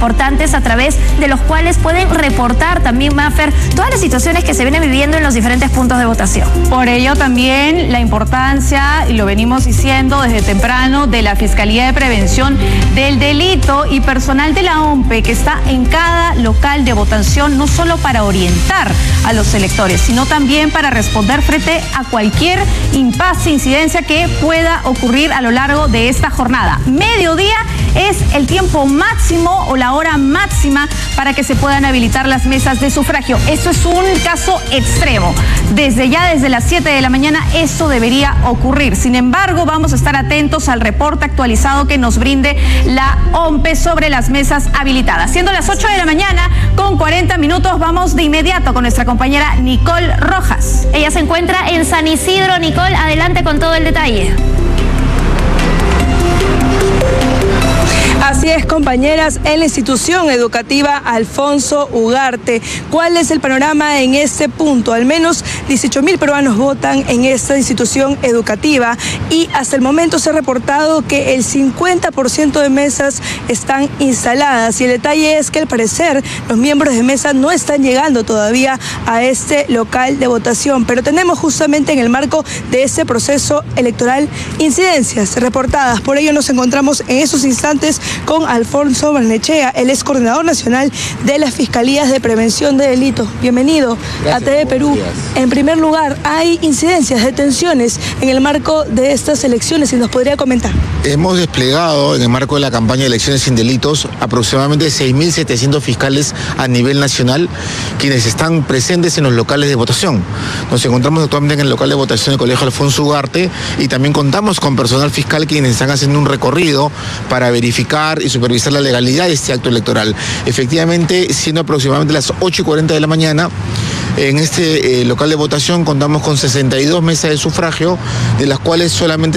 importantes a través de los cuales pueden reportar también, Mafer, todas las situaciones que se vienen viviendo en los diferentes puntos de votación. Por ello también la importancia, y lo venimos diciendo desde temprano, de la Fiscalía de Prevención del Delito y personal de la OMPE que está en cada local de votación, no solo para orientar a los electores, sino también para responder frente a cualquier impasse, incidencia que pueda ocurrir a lo largo de esta jornada. Mediodía es el tiempo máximo o la hora máxima para que se puedan habilitar las mesas de sufragio. Esto es un caso extremo. Desde las 7 de la mañana eso debería ocurrir. Sin embargo, vamos a estar atentos al reporte actualizado que nos brinde la OMPE sobre las mesas habilitadas. Siendo las 8 de la mañana con 40 minutos, vamos de inmediato con nuestra compañera Nicole Rojas. Ella se encuentra en San Isidro. Nicole, adelante con todo el detalle. Así es, compañeras, en la institución educativa Alfonso Ugarte. ¿Cuál es el panorama en este punto? Al menos 18.000 peruanos votan en esta institución educativa y hasta el momento se ha reportado que el 50% de mesas están instaladas. Y el detalle es que al parecer los miembros de mesa no están llegando todavía a este local de votación. Pero tenemos justamente en el marco de este proceso electoral incidencias reportadas. Por ello nos encontramos en esos instantes con Alfonso Barnechea, él es coordinador nacional de las Fiscalías de Prevención de Delitos. Bienvenido. Gracias, a TV Perú. En primer lugar, ¿hay incidencias, detenciones en el marco de estas elecciones? ¿Y nos podría comentar? Hemos desplegado en el marco de la campaña de elecciones sin delitos aproximadamente 6.700 fiscales a nivel nacional, quienes están presentes en los locales de votación. Nos encontramos actualmente en el local de votación del Colegio Alfonso Ugarte y también contamos con personal fiscal quienes están haciendo un recorrido para verificar y supervisar la legalidad de este acto electoral. Efectivamente, siendo aproximadamente las 8:40 de la mañana, en este local de votación contamos con 62 mesas de sufragio, de las cuales solamente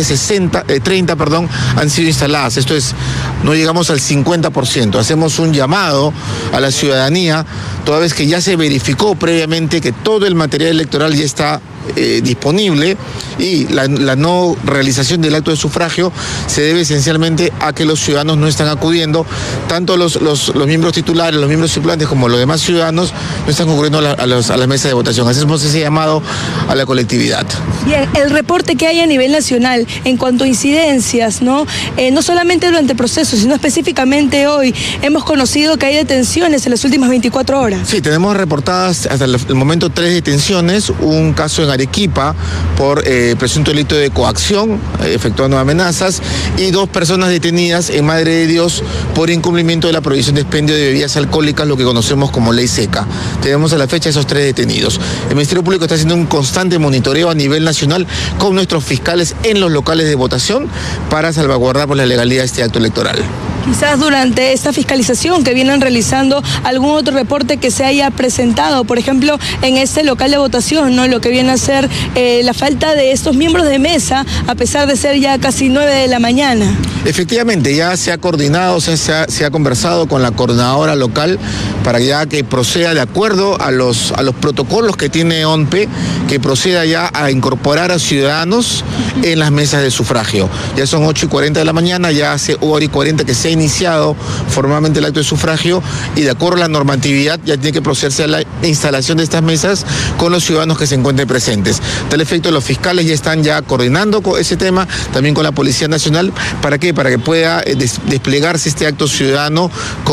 30 han sido instaladas. Esto es, no llegamos al 50%. Hacemos un llamado a la ciudadanía, toda vez que ya se verificó previamente que todo el material electoral ya está disponible y la no realización del acto de sufragio se debe esencialmente a que los ciudadanos no están acudiendo, tanto los miembros titulares, los miembros suplantes como los demás ciudadanos no están concurriendo a las mesas de votación. Hacemos ese llamado a la colectividad. Bien, el reporte que hay a nivel nacional en cuanto a incidencias, no solamente durante el proceso, sino específicamente hoy, hemos conocido que hay detenciones en las últimas 24 horas. Sí, tenemos reportadas hasta el momento 3 detenciones, un caso en Arequipa por presunto delito de coacción, efectuando amenazas, y 2 personas detenidas en Madre de Dios por incumplimiento de la prohibición de expendio de bebidas alcohólicas, lo que conocemos como ley seca. Tenemos a la fecha esos 3 detenidos. El Ministerio Público está haciendo un constante monitoreo a nivel nacional con nuestros fiscales en los locales de votación para salvaguardar por la legalidad de este acto electoral. Quizás durante esta fiscalización que vienen realizando, algún otro reporte que se haya presentado, por ejemplo, en este local de votación, ¿no? Lo que viene a ser la falta de estos miembros de mesa, a pesar de ser ya casi 9 de la mañana. Efectivamente, ya se ha coordinado, se ha conversado con la coordinadora local para ya que proceda de acuerdo a los protocolos que tiene OMPE, que proceda ya a incorporar a ciudadanos en las mesas de sufragio. Ya son 8:40 de la mañana, ya hace 1:40 que se ha iniciado formalmente el acto de sufragio y de acuerdo a la normatividad ya tiene que procederse a la instalación de estas mesas con los ciudadanos que se encuentren presentes. Tal efecto, los fiscales ya están coordinando con ese tema, también con la Policía Nacional. ¿Para qué? Para que pueda desplegarse este acto ciudadano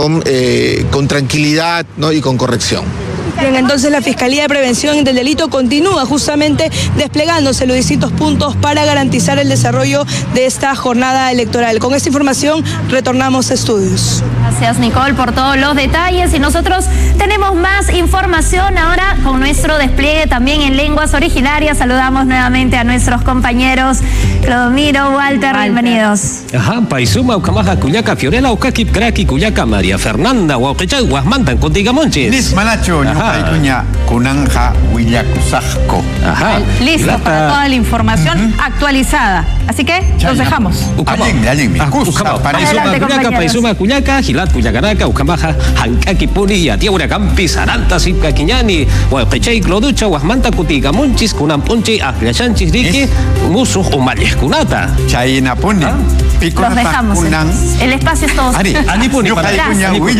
con tranquilidad, ¿no? Y con corrección. Bien, entonces la Fiscalía de Prevención del Delito continúa justamente desplegándose en los distintos puntos para garantizar el desarrollo de esta jornada electoral. Con esta información retornamos a estudios. Gracias, Nicole, por todos los detalles. Y nosotros tenemos más información ahora con nuestro despliegue también en lenguas originarias. Saludamos nuevamente a nuestros compañeros Clodomiro, Walter, bienvenidos. Ajá, Paisuma, Ucamaja, Cuyaca, Fiorella, Ucakip, Kraki, Cuyaca, María Fernanda, Huauquechay, Guasmantan, Contigamonches. Lis Malacho, Ñucaycuña, Kunanja, Huillacusajco. Ajá. Listo para toda la información actualizada. Así que los dejamos. Paisuma, Cuyaca, Gilat, Cuyacaraca, Ucamaja, Hankaki, Puri, Atiaura, Campi, Saranta, Sipca, Quiñani, Huauquechay, Cloducha, Guasmanta, Contigamonches, Kunampunchi, Aflachanchis, Rique, Musu, Umayes, Kunata. Chayina Puni. Los dejamos. El espacio es todo. Ani Puni, para